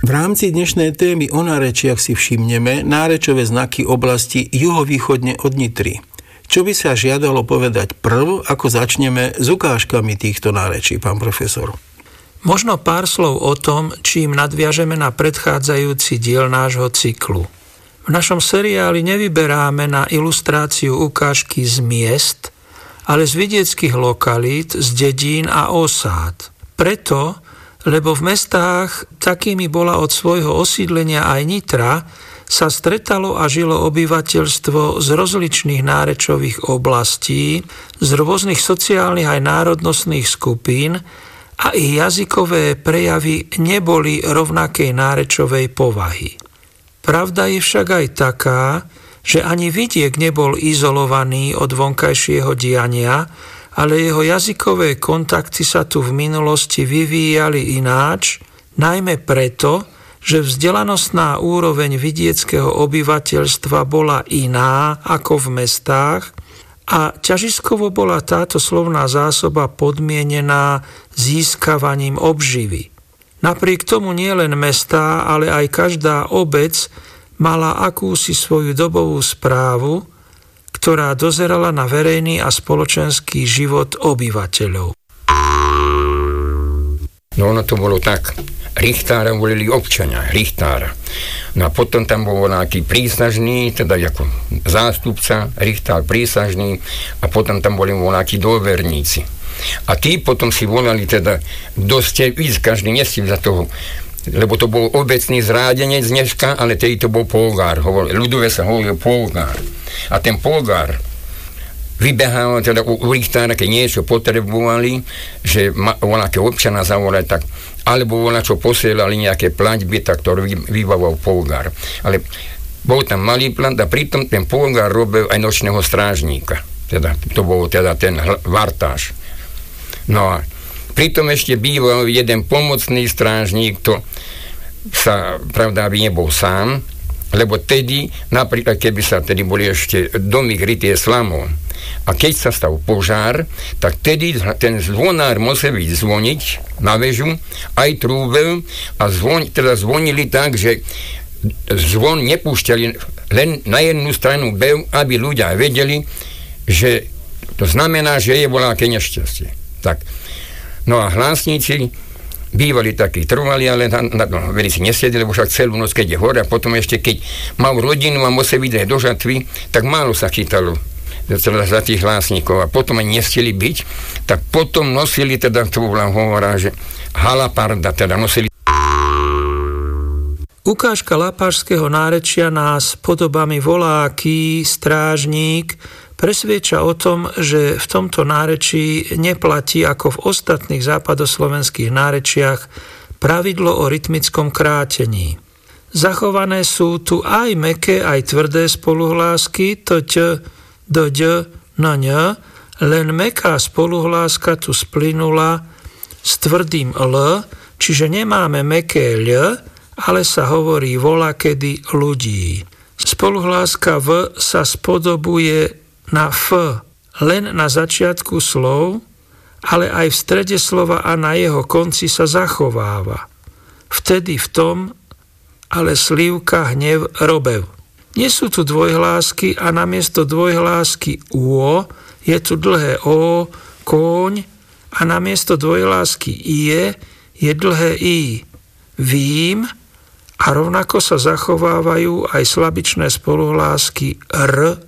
V rámci dnešnej témy o nárečiach si všimneme nárečové znaky oblasti juhovýchodne od Nitry. Čo by sa žiadalo povedať prv, ako začneme s ukážkami týchto nárečí, pán profesor? Možno pár slov o tom, čím nadviažeme na predchádzajúci diel nášho cyklu. V našom seriáli nevyberáme na ilustráciu ukážky z miest, ale z vidieckých lokalít, z dedín a osád. Preto, lebo v mestách, takými bola od svojho osídlenia aj Nitra, sa stretalo a žilo obyvateľstvo z rozličných nárečových oblastí, z rôznych sociálnych aj národnostných skupín a ich jazykové prejavy neboli rovnakej nárečovej povahy. Pravda je však aj taká, že ani vidiek nebol izolovaný od vonkajšieho diania, ale jeho jazykové kontakty sa tu v minulosti vyvíjali ináč, najmä preto, že vzdelanostná úroveň vidieckého obyvateľstva bola iná ako v mestách a ťažiskovo bola táto slovná zásoba podmienená získavaním obživy. Napriek tomu nielen mestá, ale aj každá obec mala akúsi svoju dobovú správu, ktorá dozerala na verejný a spoločenský život obyvateľov. No ono to bolo tak. Richtára volili občania, richtára. No a potom tam bol nejaký prísažný, teda ako zástupca, richtár prísažný a potom tam boli nejakí dôverníci. A tí potom si volali teda, kto ste víc, každý nestil za toho, lebo to bol obecný zrádenec dneška, ale tedy to bol polgár. Ľudové sa hovoril polgár. A ten polgár vybehal teda u richtára, keď niečo potrebovali, že voľaké občana zavolať, tak alebo voľačo posielali nejaké platby, tak to vybavoval polgár. Ale bol tam malý plat a pritom ten polgár robil aj nočného strážníka. Teda, to bol teda ten vartáš. No a pritom ešte býval jeden pomocný strážník, to sa, pravda, aby nebol sám, lebo tedy, napríklad, keby sa tedy boli ešte domy kryté slamou, a keď sa stal požár, tak tedy ten zvonár musel zvoniť na väžu, aj trúbel a zvonili tak, že zvon nepúšťali len na jednu stranu bev, aby ľudia vedeli, že to znamená, že je voľaké nešťastie. Tak. No a hlásnici bývali takí trvali, ale veľmi si nesiedli, lebo však celú noc, keď je hore, a potom ešte, keď mal rodinu a musel byť do žatvy, tak málo sa chytalo za tých hlásnikov a potom aj nestili byť, tak potom nosili, teda to hovorá, že halaparda, teda nosili. Ukážka lapášského nárečia nás podobami voláky, strážník presviedča o tom, že v tomto nárečí neplatí ako v ostatných západoslovenských nárečiach pravidlo o rytmickom krátení. Zachované sú tu aj mäkké, aj tvrdé spoluhlásky, to ť, do ď, no ň, len mäkká spoluhláska tu splynula s tvrdým l, čiže nemáme mäkké ľ, ale sa hovorí voľakedy ľudí. Spoluhláska v sa spodobuje na f len na začiatku slov, ale aj v strede slova a na jeho konci sa zachováva. Vtedy v tom, ale slívka, hnev, robev. Nie sú tu dvojhlásky a namiesto dvojhlásky û je tu dlhé o, kôň, a namiesto dvojhlásky je dlhé i. Vím, a rovnako sa zachovávajú aj slabičné spoluhlásky r